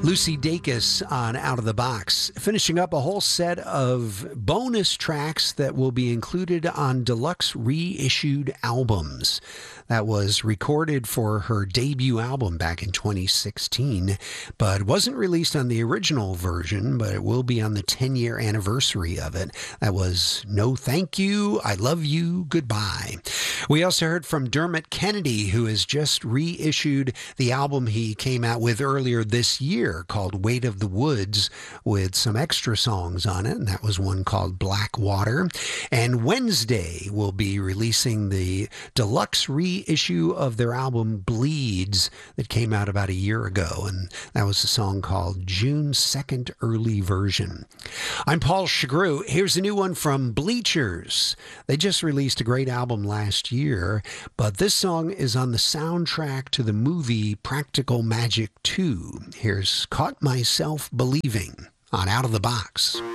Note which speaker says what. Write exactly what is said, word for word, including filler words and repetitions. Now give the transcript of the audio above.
Speaker 1: Lucy Dacus on Out of the Box, finishing up a whole set of bonus tracks that will be included on deluxe reissued albums. That was recorded for her debut album back in twenty sixteen, but wasn't released on the original version, but it will be on the ten-year anniversary of it. That was No Thank You, I Love You, Goodbye. We also heard from Dermot Kennedy, who has just reissued the album he came out with earlier this year called Weight of the Woods, with some extra songs on it, and that was one called Black Water. And Wednesday will be releasing the deluxe reissue of their album Bleeds that came out about a year ago, and that was a song called June second Early Version. I'm Paul Chagru. Here's a new one from Bleachers. They just released a great album last year, but this song is on the soundtrack to the movie Practical Magic two. Here's Caught Myself Believing on Out of the Box.